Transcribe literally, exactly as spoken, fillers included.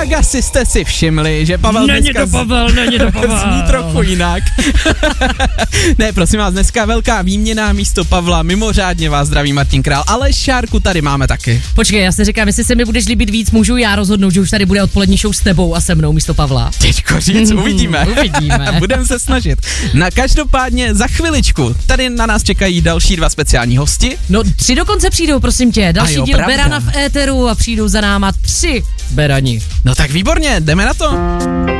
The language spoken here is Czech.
Tak asi jste si všimli, že Pavel není dneska to Pavel, není to Pavel. zní trochu jinak. Ne, prosím vás, dneska velká výměna, místo Pavla, mimořádně vás zdraví Martin Král, ale Šárku tady máme taky. Počkej, já si říkám, jestli se mi budeš líbit víc, můžu já rozhodnout, že už tady bude odpolední show s tebou a se mnou místo Pavla. Těžko říct, uvidíme. Uvidíme. Budeme se snažit. Na každopádně za chviličku tady na nás čekají další dva speciální hosti. No, tři dokonce přijdou, prosím tě. Další jo, díl pravda. Berana v éteru a přijdou za náma tři Berani. No tak výborně, jdeme na to.